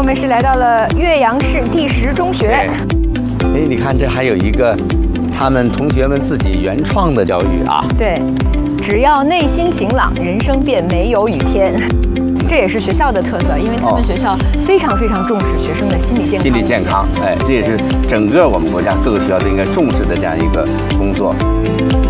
们是来到了岳阳市第10中学。 哎，你看这还有一个他们同学们自己原创的教育啊。 对，只要内心晴朗，人生便没有雨天。这也是学校的特色，因为他们学校非常非常重视学生的心理健康。 心理健康，哎，这也是整个我们国家各个学校都应该重视的这样一个工作。